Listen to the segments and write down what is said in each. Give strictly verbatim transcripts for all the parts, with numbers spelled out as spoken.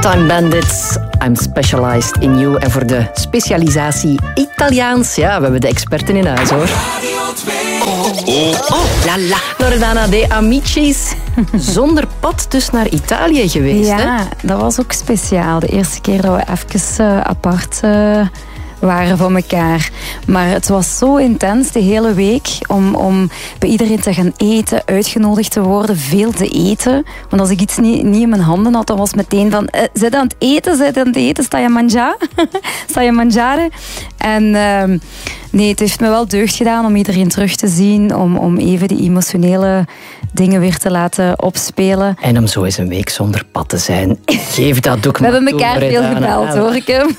Time Bandits, I'm specialized in you. En voor de specialisatie Italiaans, ja, we hebben de experten in huis, hoor. Oh, oh, oh, la la. Loredana de Amicis. Zonder pad dus naar Italië geweest, ja, hè? Ja, dat was ook speciaal. De eerste keer dat we even uh, apart uh, waren van elkaar. Maar het was zo intens de hele week om, om bij iedereen te gaan eten, uitgenodigd te worden, veel te eten. Want als ik iets niet, niet in mijn handen had, dan was het meteen van uh, zit aan het eten, zit aan het eten, sta je mangiare? sta je mangiare? En uh, nee, het heeft me wel deugd gedaan om iedereen terug te zien, om, om even die emotionele dingen weer te laten opspelen. En om zo eens een week zonder pad te zijn. Geef dat ook We maar hebben elkaar toe, veel Loredana. gebeld, hoor ik hem.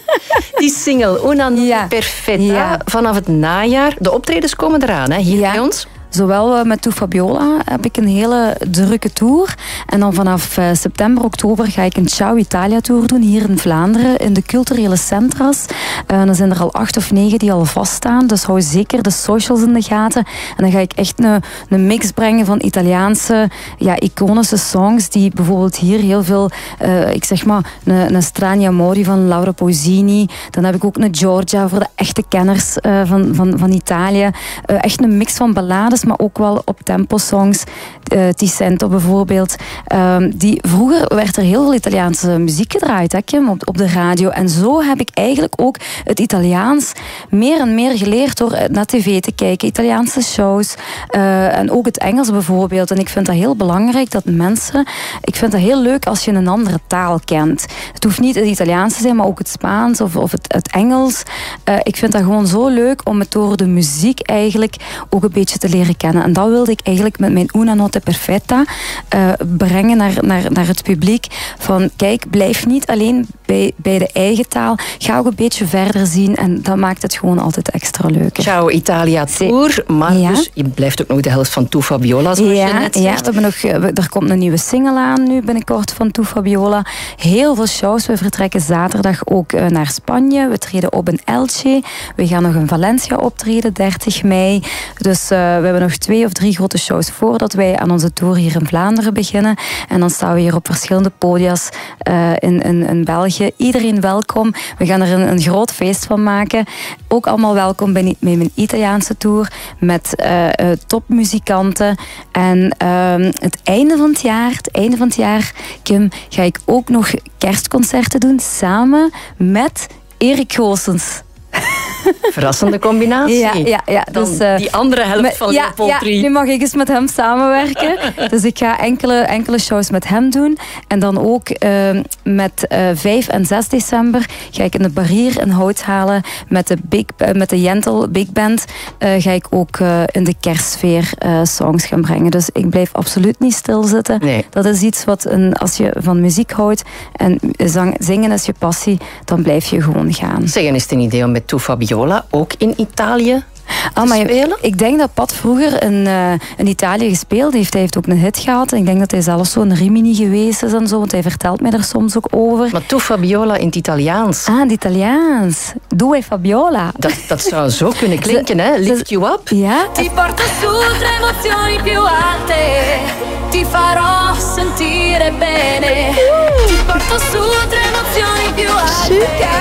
Die single, Una Notte Ja. Perfetta, Ja. vanaf het najaar. De optredens komen eraan, hè, hier Ja. bij ons. Zowel uh, met Tu Fabiola heb ik een hele drukke tour. En dan vanaf uh, september, oktober ga ik een Ciao Italia tour doen hier in Vlaanderen, in de culturele centra's. Uh, dan zijn er al acht of negen die al vaststaan. Dus hou zeker de socials in de gaten. En dan ga ik echt een, een mix brengen van Italiaanse, ja, iconische songs die bijvoorbeeld hier heel veel, uh, ik zeg maar, een, een Strani Amori van Laura Pausini. Dan heb ik ook een Giorgia voor de echte kenners uh, van, van, van Italië. Uh, echt een mix van ballades, maar ook wel op tempo songs. Uh, Ticento bijvoorbeeld. Um, die, vroeger werd er heel veel Italiaanse muziek gedraaid, hè, Kim, op, op de radio. En zo heb ik eigenlijk ook het Italiaans meer en meer geleerd door naar tv te kijken. Italiaanse shows. Uh, en ook het Engels bijvoorbeeld. En ik vind dat heel belangrijk dat mensen... Ik vind dat heel leuk als je een andere taal kent. Het hoeft niet het Italiaans te zijn, maar ook het Spaans of, of het, het Engels. Uh, ik vind dat gewoon zo leuk om het door de muziek eigenlijk ook een beetje te leren kennen. En dat wilde ik eigenlijk met mijn Una Notte Perfetta uh, brengen naar, naar, naar het publiek. Van kijk, blijf niet alleen bij, bij de eigen taal. Ga ook een beetje verder zien. En dat maakt het gewoon altijd extra leuker. Ciao Italia Tour. Maar ja. dus, je blijft ook nog de helft van Tu Fabiola, zoals ja, je net ja, zegt. we hebben nog, er komt een nieuwe single aan nu binnenkort van Tu Fabiola. Heel veel shows. We vertrekken zaterdag ook uh, naar Spanje. We treden op in Elche. We gaan nog in Valencia optreden, dertig mei. Dus uh, we hebben nog twee of drie grote shows voordat wij aan onze tour hier in Vlaanderen beginnen. En dan staan we hier op verschillende podia's uh, in, in, in België. Iedereen welkom. We gaan er een, een groot feest van maken. Ook allemaal welkom bij, bij mijn Italiaanse tour met uh, uh, topmuzikanten. En uh, het einde van het jaar, het einde van het jaar, Kim, ga ik ook nog kerstconcerten doen samen met Erik Goossens. Verrassende combinatie. Ja, ja, ja. Dan Dus, uh, die andere helft met, van ja, Leopold ja, drie. nu mag ik eens met hem samenwerken. Dus ik ga enkele, enkele shows met hem doen. En dan ook uh, met uh, vijf en zes december ga ik in de Barrier in Houthalen met de, big, uh, met de Jentel Big Band uh, ga ik ook uh, in de kerstsfeer uh, songs gaan brengen. Dus ik blijf absoluut niet stilzitten. Nee. Dat is iets wat, een, als je van muziek houdt en zang, zingen is je passie, dan blijf je gewoon gaan. Zeggen, is het een idee om met Tu Fabiola ook in Italië Ah, maar spelen? ik denk dat Pat vroeger in, uh, in Italië gespeeld heeft. Hij heeft ook een hit gehad. En ik denk dat hij zelfs zo'n Rimini geweest is en zo. Want hij vertelt mij er soms ook over. Maar Tu Fabiola in het Italiaans. Ah, in het Italiaans. Due Fabiola. Dat, dat zou zo kunnen klinken, hè? Lift you up. Ja? Ti porto su tre emozioni più alte. Ti farò sentire bene. Ti porto su tre emozioni più alte.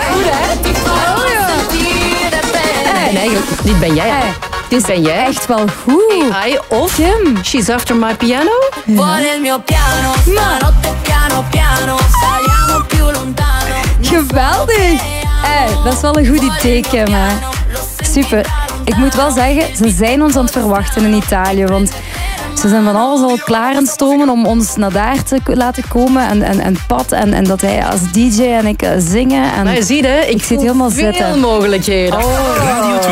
Ti farò sentire bene. En eigenlijk, dit ben jij. Hey, Dit ben jij. echt wel goed. A I of Kim. She's After My Piano. Vuole il mio piano, stanotte piano piano. Saliamo più lontano. Geweldig. Hey, dat is wel een goed idee, Kim. Hè. Super. Ik moet wel zeggen, ze zijn ons aan het verwachten in Italië. Want ze zijn van alles al klaar aan het stomen om ons naar daar te laten komen. En, en, en Pat en, en dat hij als D J en ik uh, zingen. En Maar je ziet, hè, ik, ik zit voel helemaal veel zitten. mogelijkheden. Radio